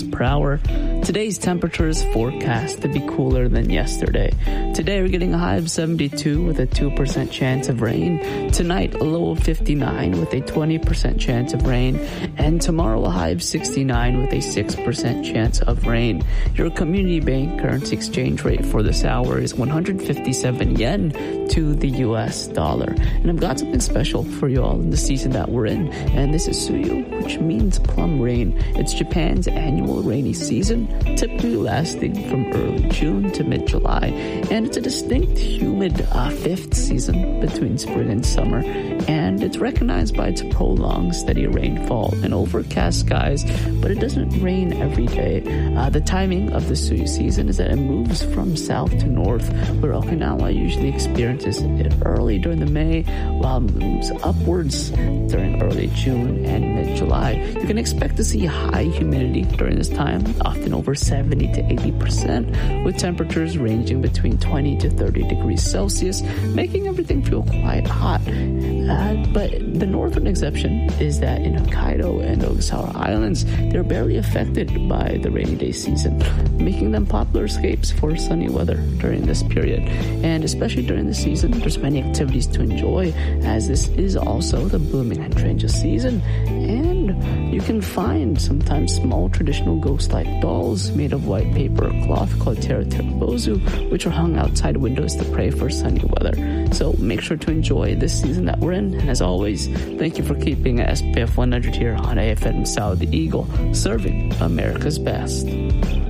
per hour. Today's temperature is forecast to be cooler than yesterday. Today we're getting a high of 72 with a 2% chance of rain. Tonight a low of 59 with a 20% chance of rain. And tomorrow a high of 69 with a 6% chance of rain. Your community bank currency exchange rate for this hour is 157 yen to the US dollar. And I've got something special for you all in the season that we're in. And this is Suyu, which means plum rain. It's Japan's annual rainy season, typically lasting from early June to mid-July. And it's a distinct humid fifth season between spring and summer. And it's recognized by its prolonged steady rainfall and overcast skies, but it doesn't rain every day. The timing of the Suyu season is that it moves from south to north, where Okinawa usually experiences it early during the May, while it moves upwards during early June and mid-July. You can expect to see high humidity during this time, often over 70 to 80%, with temperatures ranging between 20 to 30 degrees Celsius, making everything feel quite hot. But the northern exception is that in Hokkaido and Ogasawara Islands, they're barely affected by the rainy day season, making them popular escapes for sunny weather during this period. And especially during the season, there's many activities to enjoy, as this is also the blooming hydrangea season. And you can find sometimes small traditional ghost-like dolls made of white paper or cloth called teruterubozu, which are hung outside windows to pray for sunny weather. So make sure to enjoy this season that we're in. And as always, thank you for keeping SPF 100 here on AFM Saudi Eagle, serving America's best.